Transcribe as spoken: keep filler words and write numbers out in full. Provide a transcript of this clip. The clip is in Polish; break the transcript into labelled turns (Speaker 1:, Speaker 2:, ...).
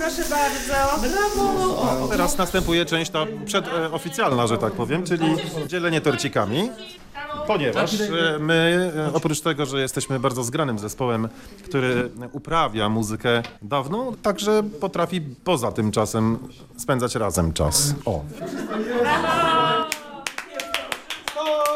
Speaker 1: proszę bardzo. Brawo!
Speaker 2: Teraz następuje część ta przedoficjalna, że tak powiem, czyli dzielenie torcikami. Ponieważ e, my, e, oprócz tego, że jesteśmy bardzo zgranym zespołem, który uprawia muzykę dawną, także potrafi poza tym czasem spędzać razem czas. O.
Speaker 1: Brawo!